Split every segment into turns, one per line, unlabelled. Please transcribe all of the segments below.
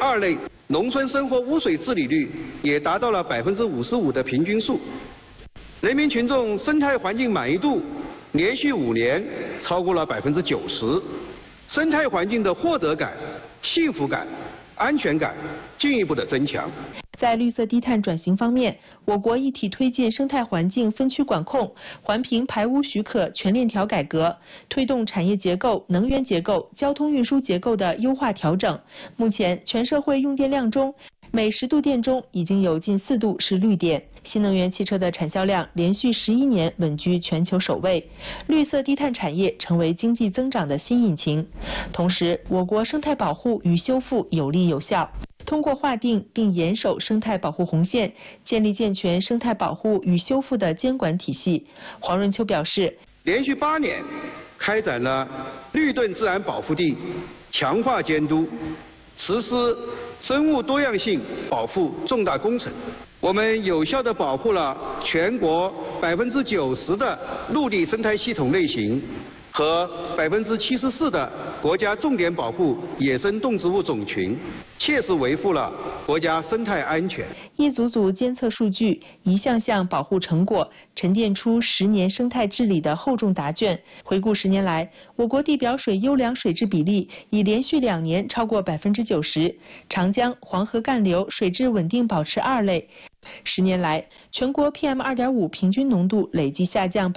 二类农村生活污水治理率也达到了55%的平均数，人民群众生态环境满意度连续5年超过了90%，生态环境的获得感、幸福感、安全感进一步的增强。
在绿色低碳转型方面，我国一体推进生态环境分区管控、环评排污许可全链条改革，推动产业结构、能源结构、交通运输结构的优化调整。目前，全社会用电量中，每10度电中已经有近4度是绿电。新能源汽车的产销量连续11年稳居全球首位，绿色低碳产业成为经济增长的新引擎。同时，我国生态保护与修复有力有效。通过划定并严守生态保护红线，建立健全生态保护与修复的监管体系。黄润秋表示，
连续8年开展了绿盾自然保护地强化监督，实施生物多样性保护重大工程。我们有效地保护了全国90%的陆地生态系统类型和74%的国家重点保护野生动植物种群，切实维护了国家生态安全。
一组组监测数据，一项项保护成果，沉淀出10年生态治理的厚重答卷。回顾10年来，我国地表水优良水质比例已连续2年超过90%，长江、黄河干流水质稳定保持2类。10年来，全国 PM2.5 平均浓度累计下降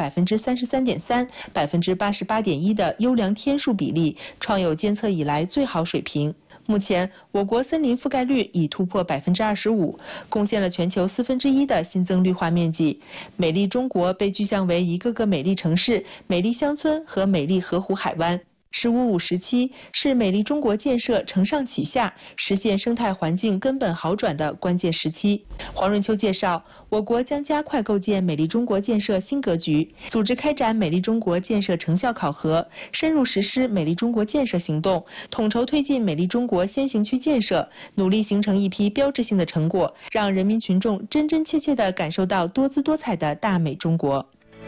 33.3%、88.1%的优良天数比例，创有监测以来最好水平。目前，我国森林覆盖率已突破25%，贡献了全球1/4的新增绿化面积。美丽中国被具象为一个个美丽城市、美丽乡村和美丽河湖海湾。“15-5”时期是美丽中国建设承上启下，实现生态环境根本好转的关键时期。黄润秋介绍，我国将加快构建美丽中国建设新格局，组织开展美丽中国建设成效考核，深入实施美丽中国建设行动，统筹推进美丽中国先行区建设，努力形成一批标志性的成果，让人民群众真真切切地感受到多姿多彩的大美中国。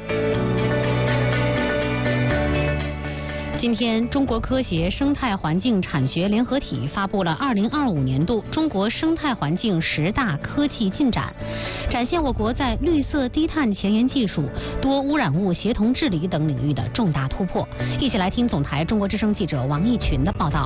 今天，中国科协生态环境产学联合体发布了2025年度中国生态环境10大科技进展，展现我国在绿色低碳前沿技术、多污染物协同治理等领域的重大突破。一起来听总台中国之声记者王毅群的报道。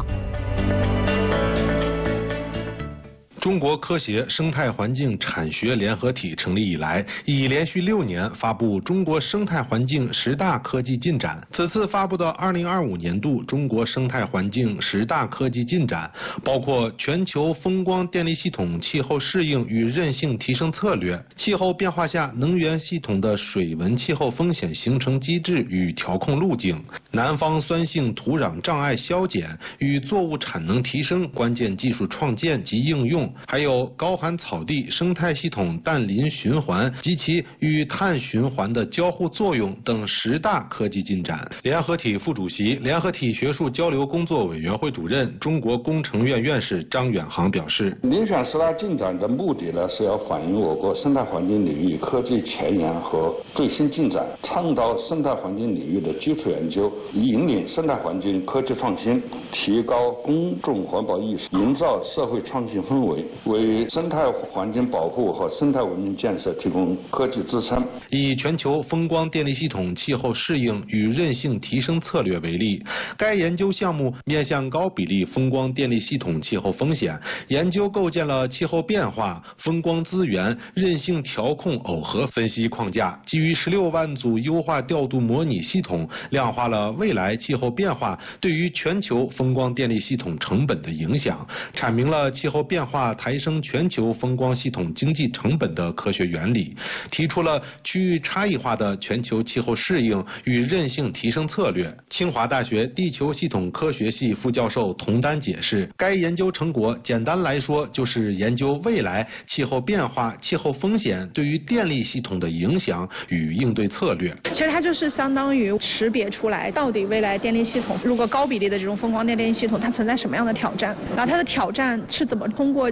中国科协生态环境产学联合体成立以来，已连续6年发布中国生态环境10大科技进展。此次发布的2025年度中国生态环境10大科技进展，包括全球风光电力系统气候适应与韧性提升策略、气候变化下能源系统的水文气候风险形成机制与调控路径、南方酸性土壤障碍消减与作物产能提升关键技术创建及应用，还有高寒草地生态系统氮磷循环及其与碳循环的交互作用等10大科技进展。联合体副主席、联合体学术交流工作委员会主任、中国工程院院士张远航表示，
遴选10大进展的目的呢，是要反映我国生态环境领域科技前沿和最新进展，倡导生态环境领域的基础研究，引领生态环境科技创新，提高公众环保意识，营造社会创新氛围，为生态环境保护和生态文明建设提供科技支撑。
以全球风光电力系统气候适应与韧性提升策略为例，该研究项目面向高比例风光电力系统气候风险，研究构建了气候变化、风光资源、韧性调控耦合分析框架，基于16万组优化调度模拟系统，量化了未来气候变化对于全球风光电力系统成本的影响，阐明了气候变化抬升全球风光系统经济成本的科学原理，提出了区域差异化的全球气候适应与韧性提升策略。清华大学地球系统科学系副教授童丹解释，该研究成果简单来说就是研究未来气候变化、气候风险对于电力系统的影响与应对策略。
其实它就是相当于识别出来到底未来电力系统如果高比例的这种风光电力系统它存在什么样的挑战，然后它的挑战是怎么通过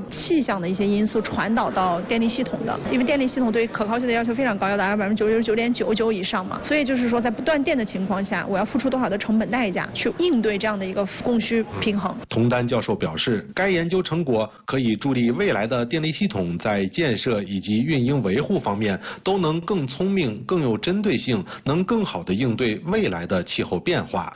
气象的一些因素传导到电力系统的，因为电力系统对于可靠性的要求非常高，要达到99.99%以上嘛，所以就是说在不断电的情况下，我要付出多少的成本代价去应对这样的一个供需平衡。
童丹教授表示，该研究成果可以助力未来的电力系统在建设以及运营维护方面都能更聪明、更有针对性，能更好地应对未来的气候变化。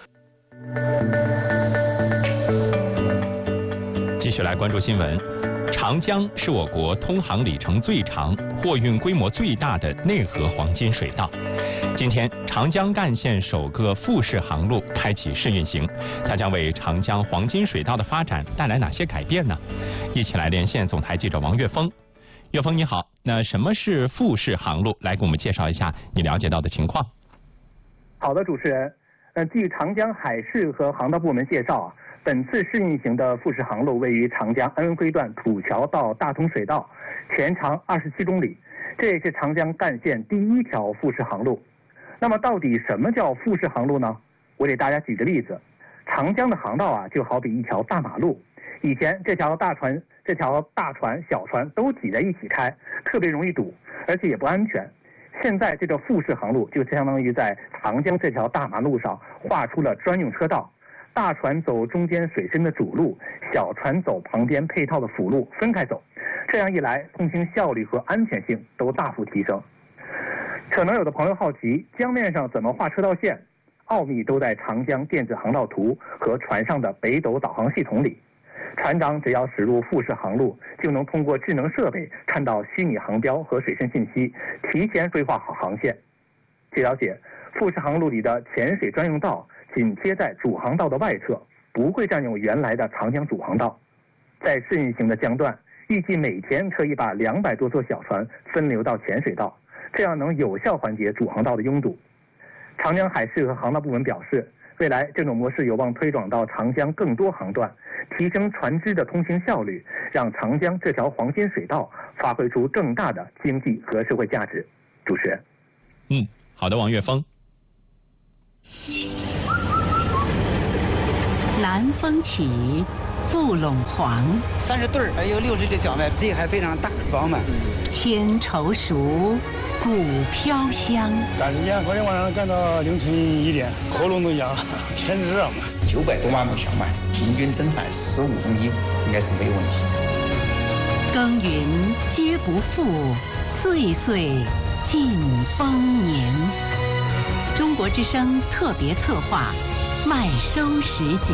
继续来关注新闻。长江是我国通航里程最长、货运规模最大的内河黄金水道。今天，长江干线首个复式航路开启试运行，它将为长江黄金水道的发展带来哪些改变呢？一起来连线总台记者王岳峰。岳峰你好，那什么是复式航路？来给我们介绍一下你了解到的情况。
好的，主持人。据长江海事和航道部门介绍，本次试运行的复式航路位于长江安徽段土桥到大通水道，全长27公里，这也是长江干线第一条复式航路。那么到底什么叫复式航路呢？我给大家举个例子，长江的航道就好比一条大马路，以前这条大船、小船都挤在一起开，特别容易堵，而且也不安全。现在这个复式航路就相当于在长江这条大马路上划出了专用车道，大船走中间水深的主路，小船走旁边配套的辅路，分开走。这样一来，通行效率和安全性都大幅提升。可能有的朋友好奇，江面上怎么画车道线？奥秘都在长江电子航道图和船上的北斗导航系统里。船长只要驶入复式航路，就能通过智能设备看到虚拟航标和水深信息，提前规划好航线。据了解，复式航路里的潜水专用道紧贴在主航道的外侧，不会占用原来的长江主航道。在试运行的江段，预计每天可以把200多艘小船分流到潜水道，这样能有效缓解主航道的拥堵。长江海事和航道部门表示，未来这种模式有望推广到长江更多航段，提升船只的通行效率，让长江这条黄金水道发挥出更大的经济和社会价值。主持人。
好的，王岳峰。
南风起，雾陇黄
30对儿，还有60个小麦，地还非常大，饱满。
天稠熟，谷飘香。
赶时间，昨天晚上干到凌晨1点，喉咙都哑，天热嘛。
900多万亩小麦，平均增产15公斤，应该是没有问题。
耕耘皆不负，岁岁尽丰年。中国之声特别策划，麦收时节。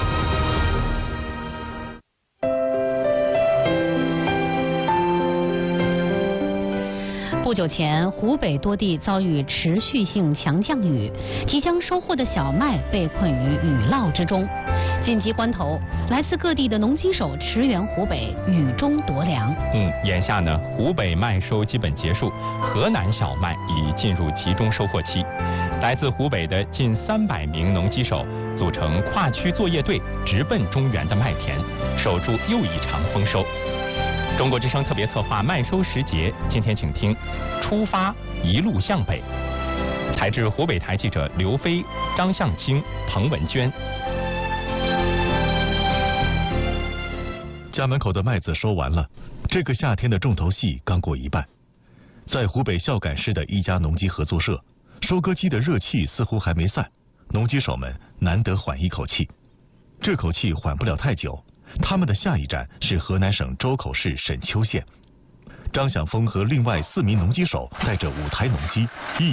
不久前，湖北多地遭遇持续性强降雨，即将收获的小麦被困于雨涝之中。紧急关头，来自各地的农机手驰援湖北，雨中夺粮。
眼下呢，湖北麦收基本结束，河南小麦已进入集中收获期。来自湖北的近300名农机手组成跨区作业队，直奔中原的麦田，守住又一场丰收。中国之声特别策划麦收时节，今天请听出发一路向北。采自湖北台记者刘飞、张向清、彭文娟。
家门口的麦子收完了，这个夏天的重头戏刚过一半。在湖北孝感市的一家农机合作社，收割机的热气似乎还没散，农机手们难得缓一口气。这口气缓不了太久，他们的下一站是河南省周口市沈丘县。张晓峰和另外4名农机手带着5台农机一